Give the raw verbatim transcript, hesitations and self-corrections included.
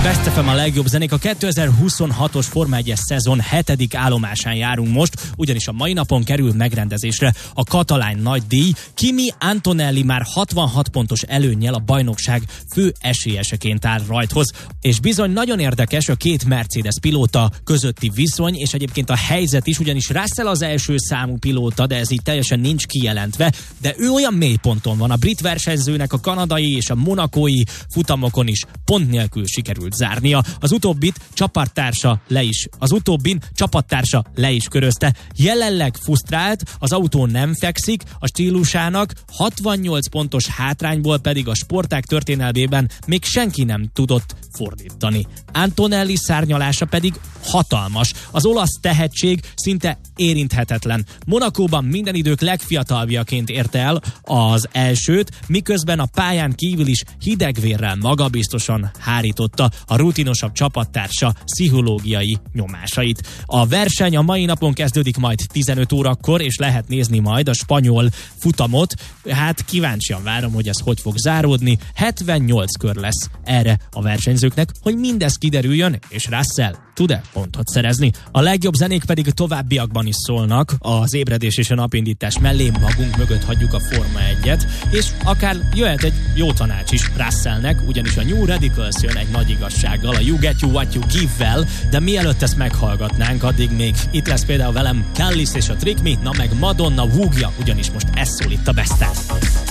Best ef em a legjobb zenék. A kétezer-huszonhatos Forma egyes szezon hetedik állomásán járunk most, ugyanis a mai napon kerül megrendezésre a katalán nagydíj. Kimi Antonelli már hatvanhat pontos előnnyel a bajnokság fő esélyeseként áll rajthoz. És bizony nagyon érdekes a két Mercedes pilóta közötti viszony, és egyébként a helyzet is, ugyanis Russell az első számú pilóta, de ez így teljesen nincs kijelentve, de ő olyan mélyponton van. A brit versenyzőnek a kanadai és a monakói futamokon is pont nélkül sikerült zárnia. Az utóbbit csapattársa le is, az utóbbin csapattársa le is körözte. Jelenleg frusztrált, az autó nem fekszik, a stílusának hatvannyolc pontos hátrányból pedig a sportág történelmében még senki nem tudott fordítani. Antonelli szárnyalása pedig hatalmas. Az olasz tehetség szinte érinthetetlen. Monakóban minden idők legfiataljaként érte el az elsőt, miközben a pályán kívül is hidegvérrel magabiztosan hárította a rutinosabb csapattársa pszichológiai nyomásait. A verseny a mai napon kezdődik majd tizenöt órakor, és lehet nézni majd a spanyol futamot. Hát kíváncsian várom, hogy ez hogy fog záródni. hetvennyolc kör lesz erre a versenyzőknek, hogy mindez kiderüljön, és Russell tud-e pontot szerezni. A legjobb zenék pedig továbbiakban is szólnak. Az ébredés és a napindítás mellé magunk mögött hagyjuk a Forma egyet, és akár jöhet egy jó tanács is Russellnek, ugyanis a New Radicals jön egy nagy igazsággal, a You Get You What You Give-vel, de mielőtt ezt meghallgatnánk, addig még itt lesz például velem Callis és a Trick Me, na meg Madonna Wugja, ugyanis most ez szól itt a Besten.